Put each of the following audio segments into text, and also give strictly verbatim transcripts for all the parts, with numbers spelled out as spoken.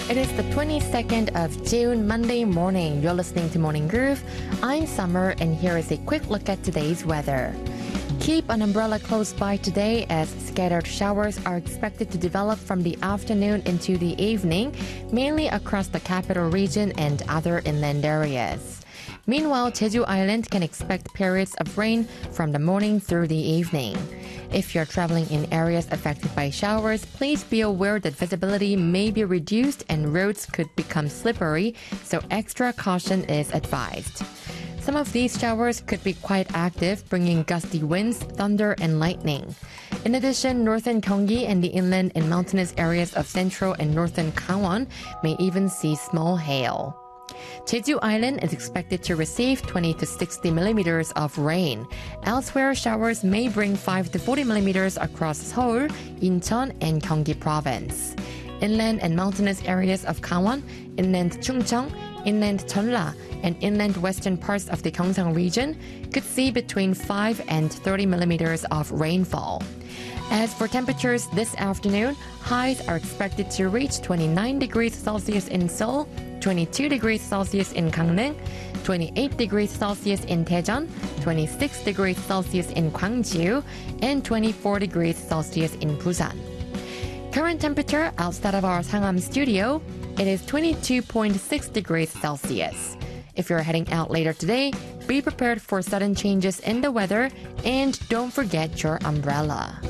It is the twenty-second of June, Monday morning. You're listening to Morning Groove. I'm Summer, and here is a quick look at today's weather. Keep an umbrella close by today as scattered showers are expected to develop from the afternoon into the evening, mainly across the capital region and other inland areas. Meanwhile, Jeju Island can expect periods of rain from the morning through the evening. If you're traveling in areas affected by showers, please be aware that visibility may be reduced and roads could become slippery, so extra caution is advised. Some of these showers could be quite active, bringing gusty winds, thunder, and lightning. In addition, northern Gyeonggi and the inland and mountainous areas of central and northern Gangwon may even see small hail. Jeju Island is expected to receive twenty to sixty millimeters of rain. Elsewhere, showers may bring five to forty millimeters across Seoul, Incheon, and Gyeonggi province. Inland and mountainous areas of Gangwon, inland Chungcheong, inland Jeolla, and inland western parts of the Gyeongsang region could see between five and thirty millimeters of rainfall. As for temperatures this afternoon, highs are expected to reach twenty-nine degrees Celsius in Seoul, twenty-two degrees Celsius in Gangneung, twenty-eight degrees Celsius in Daejeon, twenty-six degrees Celsius in Gwangju, and twenty-four degrees Celsius in Busan. Current temperature outside of our Sangam studio, it is twenty-two point six degrees Celsius. If you're heading out later today, be prepared for sudden changes in the weather and don't forget your umbrella.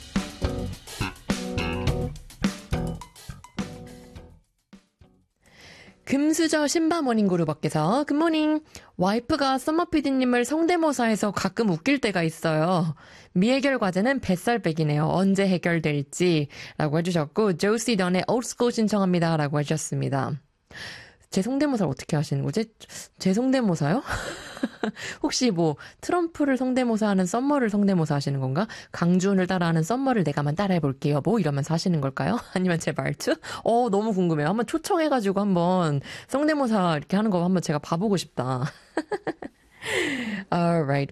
금수저 신바모닝그룹업께서 굿모닝. 와이프가 썸머피디님을 성대모사해서 가끔 웃길 때가 있어요. 미해결 과제는 뱃살 빼기네요. 언제 해결될지 라고 해주셨고 조시 던의 올드스쿨 신청합니다 라고 해주셨습니다. 제 성대모사를 어떻게 하시는 거지? 제 성대모사요? 혹시 뭐 트럼프를 성대모사하는 썸머를 성대모사 하시는 건가? 강준을 따라하는 썸머를 내가만 따라해볼게요. 뭐 이러면서 하시는 걸까요? 아니면 제 말투? 어 너무 궁금해요. 한번 초청해가지고 한번 성대모사 이렇게 하는 거 한번 제가 봐보고 싶다. Alright.